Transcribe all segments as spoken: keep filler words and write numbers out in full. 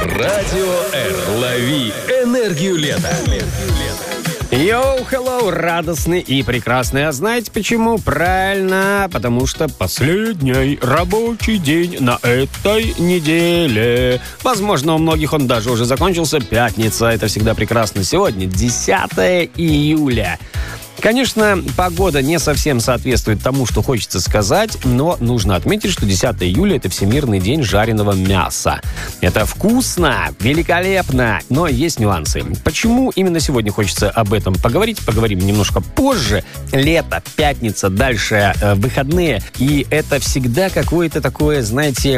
Радио R. Лови энергию лета. Йоу, хеллоу, радостный и прекрасный. А знаете почему? Правильно, потому что последний рабочий день на этой неделе. Возможно, у многих он даже уже закончился. Пятница, это всегда прекрасно. Сегодня десятое июля. Конечно, погода не совсем соответствует тому, что хочется сказать, но нужно отметить, что десятое июля – это Всемирный день жареного мяса. Это вкусно, великолепно, но есть нюансы. Почему именно сегодня хочется об этом поговорить? Поговорим немножко позже. Лето, пятница, дальше э, выходные. И это всегда какое-то такое, знаете,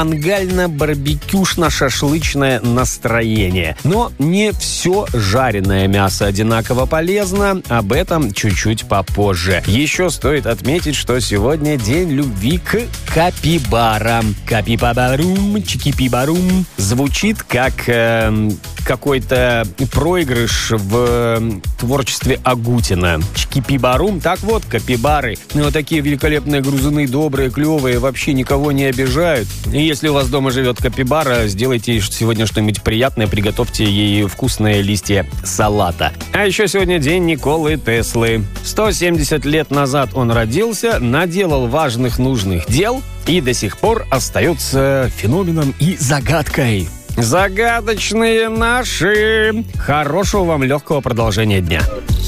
мангально-барбекюшно-шашлычное настроение. Но не все жареное мясо одинаково полезно. Об этом чуть-чуть попозже. Еще стоит отметить, что сегодня день любви к капибарам. Капибарум, чикипибарум. Звучит как э, какой-то проигрыш в творчестве Агутина. Чикипибарум. Так вот, капибары. Ну, вот такие великолепные грызуны, добрые, клевые, вообще никого не обижают. И если у вас дома живет капибара, сделайте сегодня что-нибудь приятное, приготовьте ей вкусные листья салата. А еще сегодня день Николы Теслы. сто семьдесят лет назад он родился, наделал важных нужных дел и до сих пор остается феноменом и загадкой. Загадочные наши! Хорошего вам легкого продолжения дня.